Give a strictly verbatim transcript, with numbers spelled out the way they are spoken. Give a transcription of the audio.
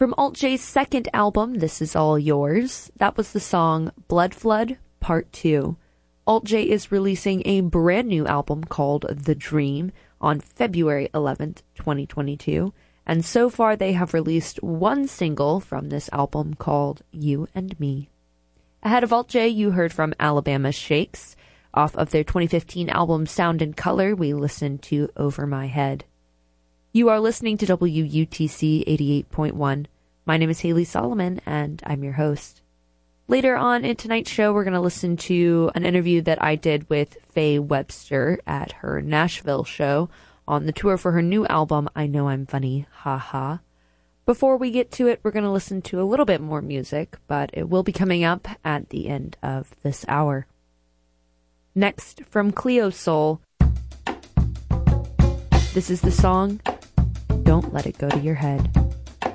From Alt J's second album, This Is All Yours, that was the song Blood Flood Part two. Alt J is releasing a brand new album called The Dream on February eleventh, twenty twenty-two, and so far they have released one single from this album called You and Me. Ahead of Alt J, you heard from Alabama Shakes. Off of their twenty fifteen album Sound and Color, we listened to Over My Head. You are listening to W U T C eighty-eight point one. My name is Haley Solomon, and I'm your host. Later on in tonight's show, we're going to listen to an interview that I did with Faye Webster at her Nashville show on the tour for her new album, I Know I'm Funny, Ha Ha. Before we get to it, we're going to listen to a little bit more music, but it will be coming up at the end of this hour. Next, from Cleo Soul, this is the song, Don't Let It Go to Your Head.